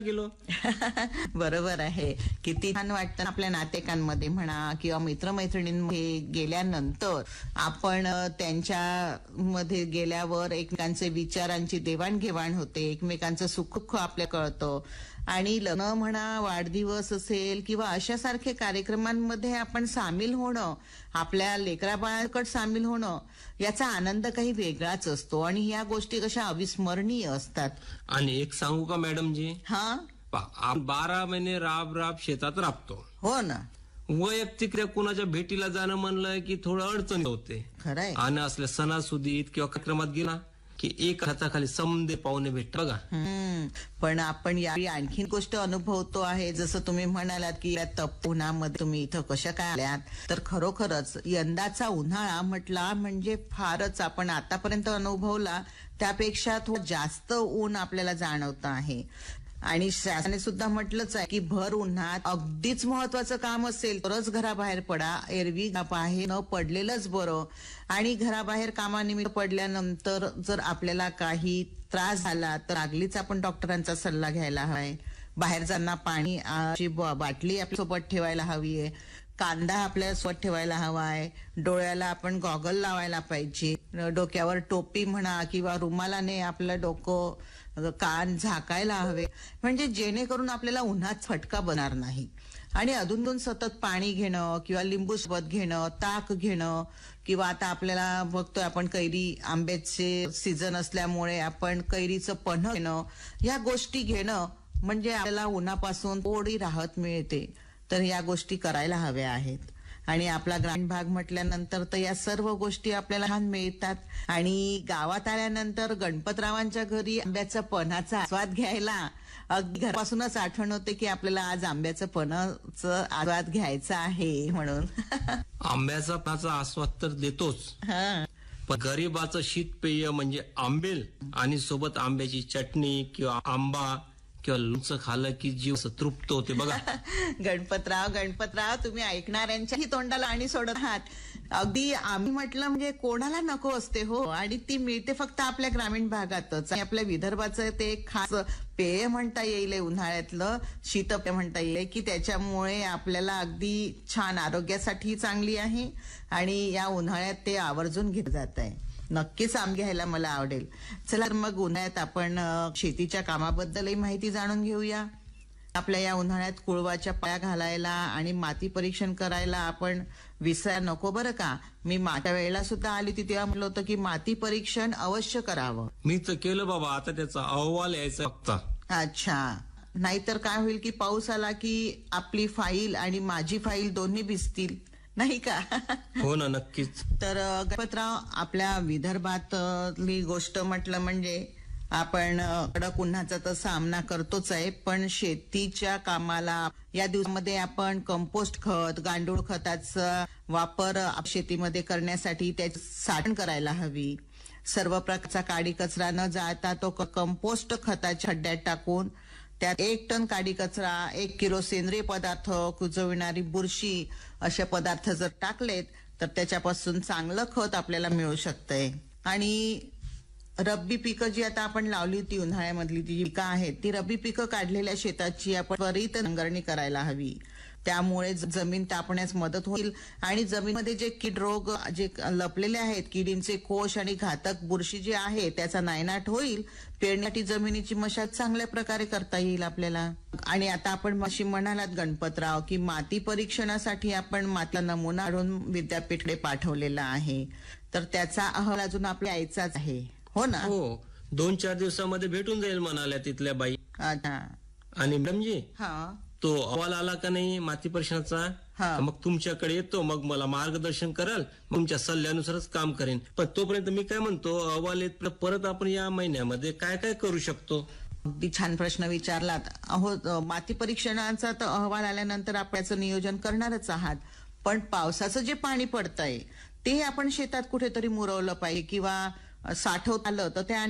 गेलो. बरोबर आहे. किती छान वाटतं आपल्या नातेकांमध्ये म्हणा किंवा मित्रमैत्रिणींमध्ये गेल्यानंतर आपण त्यांच्या मध्ये गेल्यावर एकमेकांचे विचारांची देवाणघेवाण होते, एकमेकांचं सुख आपल्या कळतं. आणि लग्न म्हणा, वाढदिवस असेल किंवा अशासारखे कार्यक्रमांमध्ये आपण सामील होणं, आपल्या लेकराबाळांकडे सामील होणं, याचा आनंद काही वेगळाच असतो आणि या गोष्टी कशा अविस्मरणीय असतात. आणि एक सांगू का मॅडम जी, हा, 12 महिने राब शेतात राबतो. हो ना, वैयक्तिक कुणाच्या भेटीला जाणं म्हणलं की थोडं अडचण होते. खरंय. आणि असल्या सणासुदीत किंवा कार्यक्रमात गेला की एक हाताखाली समदे पाहुणे भेट बघा. पण आपण यावेळी आणखीन गोष्ट अनुभवतो आहे, जसं तुम्ही म्हणालात की या तप उन्हामध्ये तुम्ही इथं कशा काय आल्यात, तर खरोखरच यंदाचा उन्हाळा म्हटला म्हणजे फारच आपण आतापर्यंत अनुभवला त्यापेक्षा थोडं जास्त ऊन आपल्याला जाणवतं आहे. आणि शासनाने सुद्धा म्हटलंच आहे की भर उन्हात अगदीच महत्वाचं काम असेल तरच घराबाहेर पडा, एरवी बाहेर न पडलेलंच बरं. आणि घराबाहेर कामानिमित्त पडल्यानंतर जर आपल्याला काही त्रास झाला तर लागलीच आपण डॉक्टरांचा सल्ला घ्यायला हवाय. बाहेर जाताना पाणी बाटली आपल्यासोबत ठेवायला हवी आहे, कांदा आपल्या सोबत ठेवायला हवाय, डोळ्याला आपण गॉगल लावायला पाहिजे, डोक्यावर टोपी म्हणा किंवा रुमालाने आपलं डोकं कान झाकायला हवे, म्हणजे जेणेकरून आपल्याला उन्हात फटका बसणार नाही. आणि अधूनमधून सतत पाणी घेणं किंवा लिंबू सरबत घेणं, ताक घेणं, किंवा आता आपल्याला बघतोय आपण कैरी आंब्याचे सीझन असल्यामुळे आपण कैरीचं पन्ह घेणं, या गोष्टी घेणं म्हणजे आपल्याला उन्हापासून थोडी राहत मिळते. तर या गोष्टी करायला हव्या आहेत. आणि आपला ग्रामीण भाग म्हटल्यानंतर तर या सर्व गोष्टी आपल्याला छान मिळतात. आणि गावात आल्यानंतर गणपतरावांच्या घरी आंब्याचा पन्हाचा आस्वाद घ्यायला अगदी घरापासूनच आठवण होते की आपल्याला आज आंब्याचं पन्हाचं आस्वाद घ्यायचा आहे म्हणून. आंब्याचा पन्हाचा आस्वाद तर देतोच, पण गरीबाचं शीतपेय म्हणजे आंबेल आणि सोबत आंब्याची चटणी किंवा आंबा किंवा लोणचं खाल्लं की जीव तृप्त होते बघा. गणपतराव तुम्ही ऐकणाऱ्यांच्याही तोंडाला आणि सोडत आहात. अगदी आम्ही म्हटलं म्हणजे कोणाला नको असते हो, आणि ती मिळते फक्त आपल्या ग्रामीण भागातच. आणि आपल्या विदर्भाचं ते एक खास पेय म्हणता येईल, उन्हाळ्यातलं शीतपेय म्हणता येईल, की त्याच्यामुळे आपल्याला अगदी छान आरोग्यासाठी चांगली आहे आणि या उन्हाळ्यात ते आवर्जून घेतलं जात आहे. नक्कीच आंबे घ्यायला मला आवडेल. चला तर मग उन्हाळ्यात आपण शेतीच्या कामाबद्दलही माहिती जाणून घेऊया. आपल्या या उन्हाळ्यात कुळवाच्या पाया घालायला आणि माती परीक्षण करायला आपण विसरायला नको बरं का. मी मागच्या वेळेला सुद्धा आली होती तेव्हा म्हटलं होतं की माती परीक्षण अवश्य करावं. मी तर केलं बाबा, आता त्याचा अहवाल यायचा फक्त. अच्छा, नाहीतर काय होईल की पाऊस आला की आपली फाईल आणि माझी फाईल दोन्ही भिजतील, नाही का. हो ना, नक्कीच. तर गणपतराव, आपल्या विदर्भातली गोष्ट म्हटलं म्हणजे आपण कडक उन्हाचा तर सामना करतोच आहे, पण शेतीच्या कामाला या दिवसामध्ये आपण कंपोस्ट खत, गांडूळ खताचा वापर शेतीमध्ये करण्यासाठी त्याची साठवण करायला हवी. सर्व प्रकारचा काडी कचरा न जाळता तो कंपोस्ट खताच्या खड्ड्यात टाकून त्यात 1 टन काडी कचरा, 1 किलो सेंद्रिय पदार्थ, कुजविणारी बुरशी असे पदार्थ जर टाकलेत तर त्याच्यापासून चांगलं खत आपल्याला मिळू शकतंय. आणि रब्बी पिकं जी आता आपण लावली होती, उन्हाळ्यामधली जी पिकं आहेत, ती रब्बी पिकं काढलेल्या शेताची आपण त्वरित नांगरणी करायला हवी. त्यामुळे जमीन तापण्यास मदत होईल आणि जमीनमध्ये जे कीड रोग जे लपलेले आहेत, किडींचे कोश आणि घातक बुरशी जे आहे त्याचा नायनाट होईल. पेरण्यासाठी जमिनीची मशागत चांगल्या प्रकारे करता येईल आपल्याला. आणि आता आपण मशी म्हणालात गणपतराव की माती परीक्षणासाठी आपण मातीचा नमुना काढून विद्यापीठाकडे पाठवलेला आहे, तर त्याचा अहवाल अजून आपल्या यायचाच आहे, हो ना. हो, 2-4 दिवसामध्ये भेटून जाईल म्हणाल्या तिथल्या बाई. अच्छा. आणि मॅडमजी, हा, तो अहवाल आला का नाही माती परीक्षणाचा, मग तुमच्याकडे येतो, मग मला मार्गदर्शन कराल, तुमच्या सल्ल्यानुसारच काम करेन. पण तोपर्यंत मी काय म्हणतो, अहवाल येत परत आपण या महिन्यामध्ये काय काय करू शकतो. अगदी छान प्रश्न विचारलात. अहो, माती परीक्षणाचा तर अहवाल आल्यानंतर आपण नियोजन करणारच आहात, पण पावसाचं जे पाणी पडतंय ते आपण शेतात कुठेतरी मुरवलं पाहिजे किंवा साठवत आलं तर त्या